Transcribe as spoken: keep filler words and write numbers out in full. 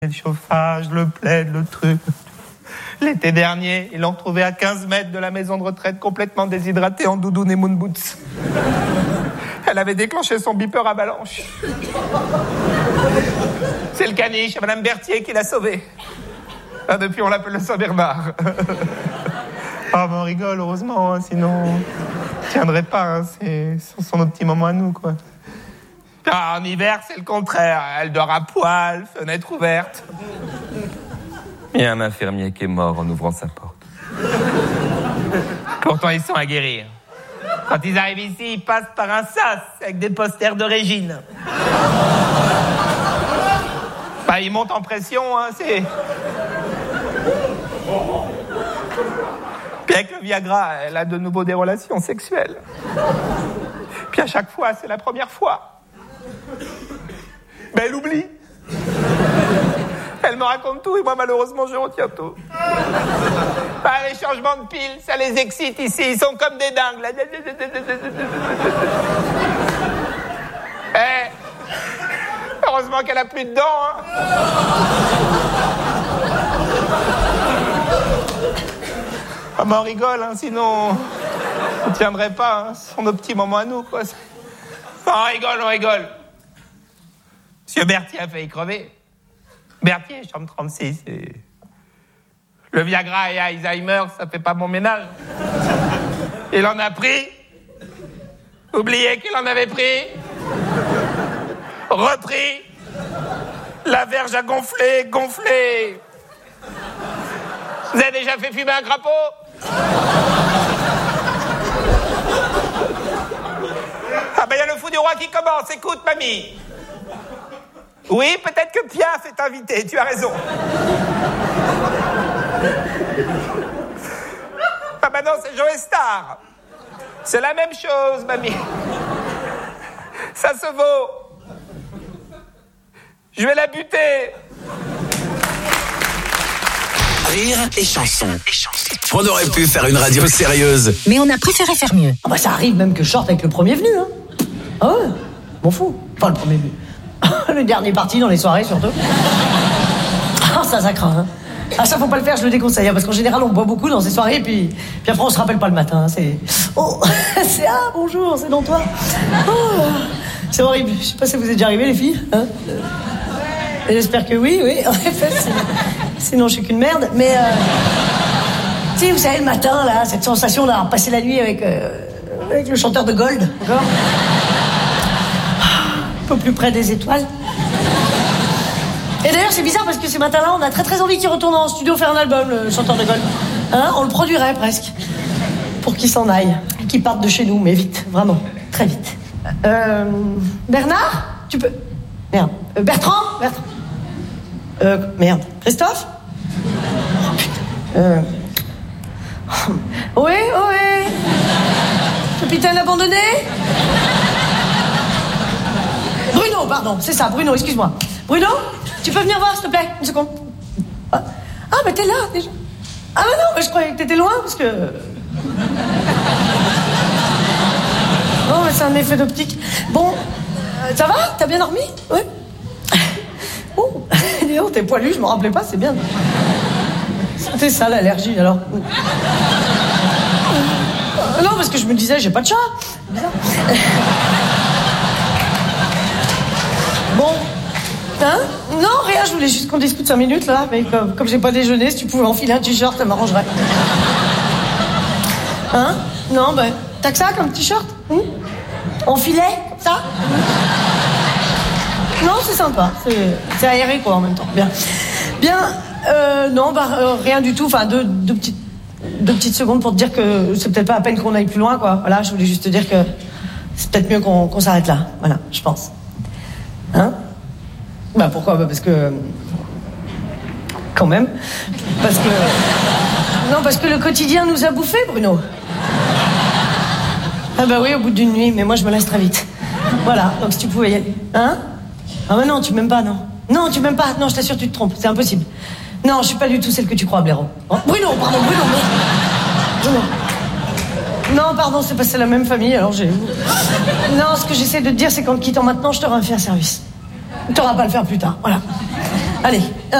Le chauffage, le plaid, le truc. L'été dernier, ils l'ont retrouvé à quinze mètres de la maison de retraite, complètement déshydratée en doudoune et moon boots. Elle avait déclenché son beeper avalanche. C'est le caniche, Madame Berthier, qui l'a sauvé. Ah, depuis, on l'appelle le Saint-Bernard. Ah, ben on rigole, heureusement, hein, sinon on tiendrait pas. Hein, c'est, ce sont nos petits moments à nous, quoi. Ah, en hiver, c'est le contraire. Elle dort à poil, fenêtre ouverte. Il y a un infirmier qui est mort en ouvrant sa porte. Pourtant, ils sont à guérir. Quand ils arrivent ici, ils passent par un sas avec des posters de Régine. Bah, ils montent en pression, hein, c'est... Puis avec le Viagra, elle a de nouveau des relations sexuelles. Puis à chaque fois, c'est la première fois. Ben, elle oublie. Elle me raconte tout et moi, malheureusement, je retiens tout. Bah, les changements de piles, ça les excite ici. Ils sont comme des dingues, là. Eh, heureusement qu'elle a plus de dents, hein. Ah, ben, on rigole, hein, sinon on ne tiendrait pas. Hein. Ce sont nos petits moments à nous, quoi. On rigole, on rigole. Monsieur Berthier a failli crever. Berthier, chambre trente-six. Et... Le Viagra et Alzheimer, ça fait pas bon ménage. Il en a pris. Oubliez qu'il en avait pris. Repris. La verge a gonflé, gonflé. Vous avez déjà fait fumer un crapaud? Ah ben, il y a le fou du roi qui commence. Écoute, mamie. Oui, peut-être que Piaf est invité, tu as raison. Ah ben non, c'est Joe Star. C'est la même chose, mamie. Ça se vaut. Je vais la buter. Rire et chanson. On aurait pu faire une radio sérieuse, mais on a préféré faire mieux. Ah bah ça arrive même que je sorte avec le premier venu, hein. Ah ouais, m'en fous. Enfin, le premier venu. Le dernier parti dans les soirées, surtout. Ah, ça, ça craint, hein. Ah, ça, faut pas le faire, je le déconseille, hein, parce qu'en général, on boit beaucoup dans ces soirées, et puis, puis après, on se rappelle pas le matin. Hein, c'est... Oh, c'est... Ah, bonjour, c'est dans toi. Oh, c'est horrible. Je sais pas si vous êtes déjà arrivées, les filles, hein. Et j'espère que oui, oui, en effet, sinon, sinon je suis qu'une merde, mais... Euh... Tu sais, vous savez, le matin, là, cette sensation d'avoir passé la nuit avec, euh, avec le chanteur de Gold, encore. Un peu plus près des étoiles. Et d'ailleurs, c'est bizarre parce que ce matin-là, on a très très envie qu'il retourne en studio faire un album, le chanteur de Gold. Hein, on le produirait presque. Pour qu'il s'en aille. Qu'il parte de chez nous, mais vite, vraiment, très vite. Euh... Bernard? Tu peux... Merde. Euh, Bertrand? Bertrand. Euh, merde. Christophe? Oh, putain. Euh... Oui, oui. Capitaine abandonné? Bruno, pardon, c'est ça, Bruno, excuse-moi. Bruno, tu peux venir voir, s'il te plaît, une seconde. Ah, ah mais t'es là, déjà. Ah, mais non, mais je croyais que t'étais loin, parce que... Non, mais c'est un effet d'optique. Bon, euh, ça va? T'as bien dormi? Oui. Oh, dis donc, t'es poilu, je m'en rappelais pas, c'est bien. C'était ça, l'allergie, alors. Non, parce que je me disais, j'ai pas de chat. Bizarre. Bon, hein? Non, rien, je voulais juste qu'on discute cinq minutes, là, mais comme, comme j'ai pas déjeuné, si tu pouvais enfiler un t-shirt, ça m'arrangerait. Hein? Non, ben, t'as que ça comme t-shirt? Hum? Enfilet, ça? Non, c'est sympa, c'est, c'est aéré, quoi, en même temps. Bien. Bien, euh, non, bah, euh, rien du tout, enfin, deux, deux petites, deux petites secondes pour te dire que c'est peut-être pas à peine qu'on aille plus loin, quoi. Voilà, je voulais juste te dire que c'est peut-être mieux qu'on, qu'on s'arrête là. Voilà, je pense. Hein? Bah pourquoi? Bah parce que... Quand même. Parce que... Non, parce que le quotidien nous a bouffés, Bruno. Ah bah oui, au bout d'une nuit, mais moi je me laisse très vite. Voilà, donc si tu pouvais y aller. Hein? Ah bah non, tu m'aimes pas, non. Non, tu m'aimes pas. Non, je t'assure, tu te trompes. C'est impossible. Non, je suis pas du tout celle que tu crois, Blaireau. Oh, Bruno, pardon, Bruno, mais... Bruno. Non, pardon, c'est pas c'est la même famille, alors j'ai... Non, ce que j'essaie de te dire, c'est qu'en te quittant maintenant, je t'aurai fait un service. Tu n'auras pas à le faire plus tard, voilà. Allez.